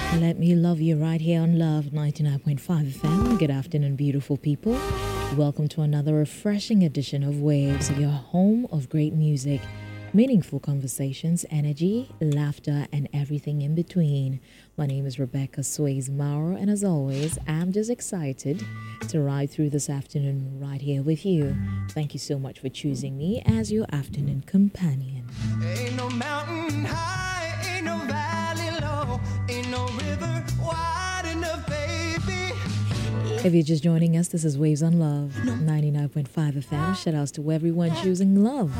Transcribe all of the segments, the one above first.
Let me love you right here on Love 99.5 FM. Good afternoon, beautiful people. Welcome to another refreshing edition of Waves, your home of great music, meaningful conversations, energy, laughter, and everything in between. My name is Rebecca Sways Mauro, and as always, I'm just excited to ride through this afternoon right here with you. Thank you so much for choosing me as your afternoon companion. Ain't no mountain high, ain't no valley low, ain't no river wide enough, baby. If you're just joining us, this is Waves on Love 99.5 FM. Shout outs to everyone choosing Love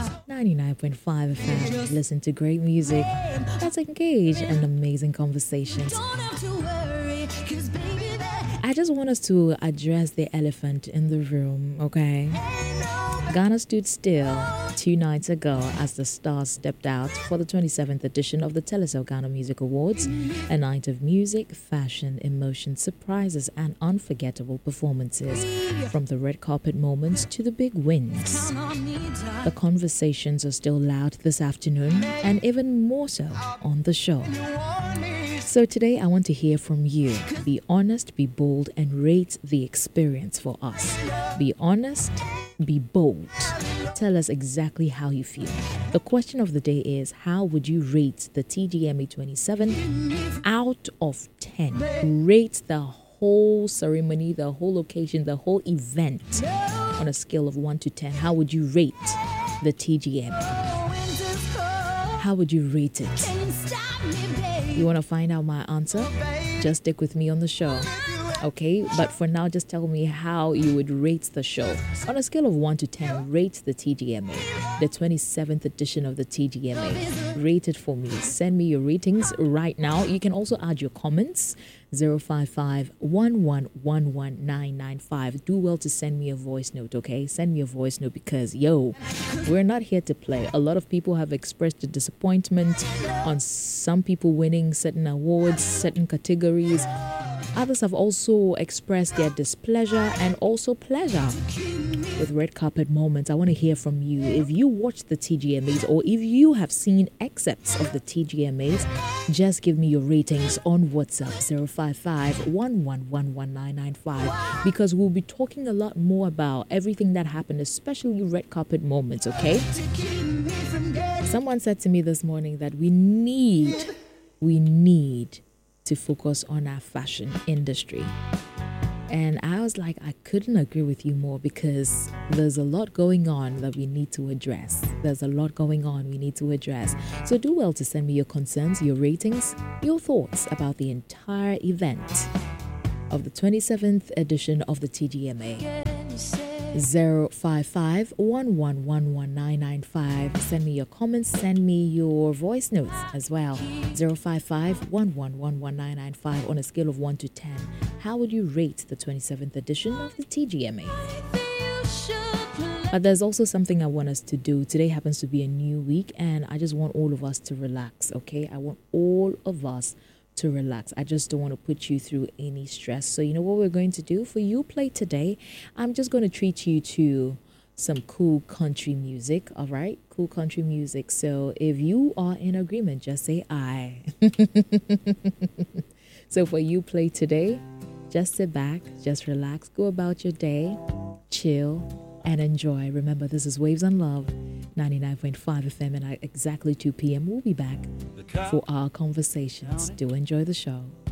99.5 FM. Listen to great music. Let's engage in amazing conversations. Don't have to worry, 'cause baby, there I just want us to address the elephant in the room, okay? ain't no Ghana stood still 2 nights ago as the stars stepped out for the 27th edition of the Telecel Ghana Music Awards, a night of music, fashion, emotion, surprises, and unforgettable performances. From the red carpet moments to the big wins. count on me, The conversations are still loud this afternoon, and even more so on the show. want me. So today I want to hear from you. Be honest, be bold, and rate the experience for us. Be honest, be bold. Tell us exactly how you feel. The question of the day is, how would you rate the TGMA 27 out of 10? Rate the whole ceremony, the whole occasion, the whole event on a scale of 1 to 10. How would you rate the TGMA? Winter's cold, How would you rate it? can't stop me, baby. You want to find out my answer? Just stick with me on the show. Okay, but for now, just tell me how you would rate the show. On a scale of 1 to 10, rate the TGMA, the 27th edition of the TGMA. Rate it for me. Send me your ratings right now. You can also add your comments, 055-1111-995. Do well to send me a voice note, okay? Send me a voice note because, we're not here to play. A lot of people have expressed a disappointment on some people winning certain awards, certain categories. Others have also expressed their displeasure and also pleasure with red carpet moments. I want to hear from you. If you watched the TGMAs or if you have seen excerpts of the TGMAs, just give me your ratings on WhatsApp 055-1111-995 because we'll be talking a lot more about everything that happened, especially red carpet moments, okay? Someone said to me this morning that we need to focus on our fashion industry. And I was like, I couldn't agree with you more because there's a lot going on that we need to address. So do well to send me your concerns, your ratings, your thoughts about the entire event of the 27th edition of the TGMA. 055-1111-995. Send me your comments, send me your voice notes as well. 055-1111-995 on a scale of 1 to 10. How would you rate the 27th edition of the TGMA? But there's also something I want us to do. Today happens to be a new week and I just want all of us to relax, okay? I want all of us to relax. I just don't want to put you through any stress. So you know what we're going to do? For you play today, I'm just going to treat you to some cool country music, all right? Cool country music. So if you are in agreement, just say aye. So for you play today, just sit back, just relax, go about your day, chill, and enjoy. Remember, this is Waves on Love, 99.5 FM, and at exactly 2 p.m. we'll be back for our conversations. Do enjoy the show.